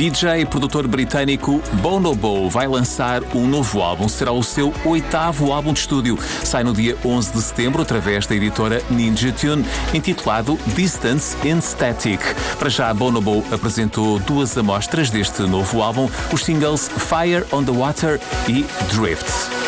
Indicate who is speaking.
Speaker 1: DJ e produtor britânico Bonobo vai lançar um novo álbum. Será o seu 8º álbum de estúdio. Sai no dia 11 de setembro através da editora Ninja Tune, intitulado Distance and Static. Para já, Bonobo apresentou 2 amostras deste novo álbum, os singles Fire on the Water e Drift.